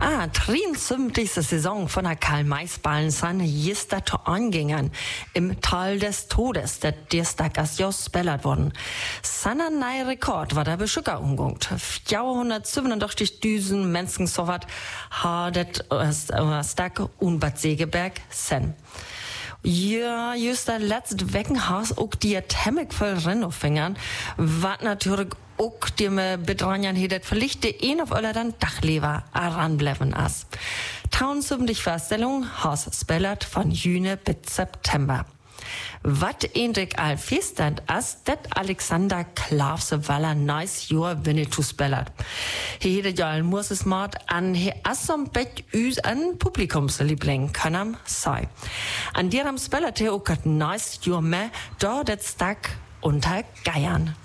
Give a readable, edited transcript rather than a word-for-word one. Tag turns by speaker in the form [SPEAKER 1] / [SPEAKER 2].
[SPEAKER 1] 73. Saison von der Karl-May-Ballen san jista to angingen im Tal des Todes, der Dienstag als Jos spellert worden. Sanner nei Rekord war der Beschücker umgungt. 487.000 Menschen so wat hadet Stak und Bad Segeberg sen. Ja, just der letzte Wecken has auch die Temmek voll Rennofingern, wat natürlich auch die Bedranjan hedet verlichte een auf aller dann Dachlever aranbleiben as. 73 Vorstellung has spellert von Juni bis September. Wat endlich all feststand as, dat Alexander Klavse Waller nice Jahr Winnetou spellert. He hedet ja ein Murses Mord an he assom bet üs an Publikumsliebling kannam sei. An derem spellert he auch nice Jahr mehr, da det Stack unter Geiern.